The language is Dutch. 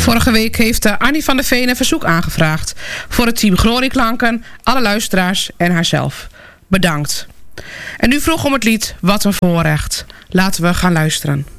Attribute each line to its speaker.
Speaker 1: Vorige week heeft Annie van der Veen een verzoek aangevraagd voor het team Glorieklanken, alle luisteraars en haarzelf. Bedankt. En u vroeg om het lied Wat een voorrecht. Laten we gaan luisteren.